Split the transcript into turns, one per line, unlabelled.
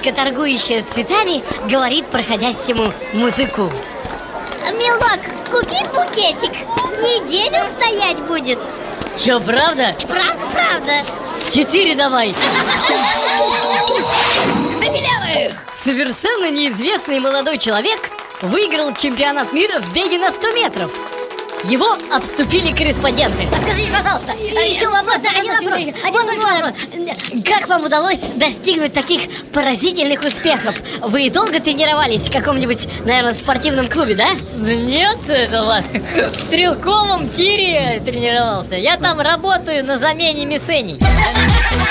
Девушка, торгующая цветами, говорит проходящему музыку:
милок, купи букетик, неделю стоять будет.
Чё, правда?
Правда.
4 давай.
Забелявых!
Совершенно неизвестный молодой человек выиграл чемпионат мира в беге на 100 метров. Его обступили корреспонденты.
Скажите, пожалуйста, еще вопрос, один вопрос.
Как вам удалось достигнуть таких поразительных успехов? Вы долго тренировались в каком-нибудь, наверное, спортивном клубе, да?
Нет, этого в стрелковом тире тренировался. Я там работаю на замене мишеней.